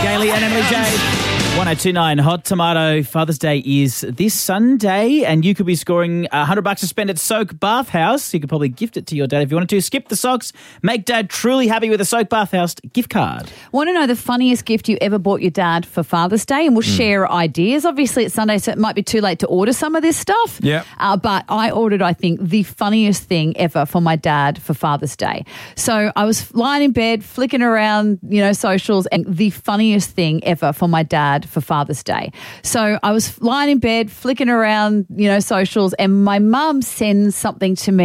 Gailey and Emily Jade. 1029 Hot Tomato. Father's Day is this Sunday, and you could be scoring $100 to spend at Soak Bath House. You could probably gift it to your dad if you wanted to. Skip the socks. Make dad truly happy with a Soak Bath House gift card. Want to know the funniest gift you ever bought your dad for Father's Day? And we'll share ideas. Obviously, it's Sunday, so it might be too late to order some of this stuff. Yeah. But I ordered, I think, the funniest thing ever for my dad for Father's Day. So I was lying in bed, flicking around, socials, and the funniest thing ever for my dad for Father's Day. So I was lying in bed, flicking around, socials, and my mum sends something to me.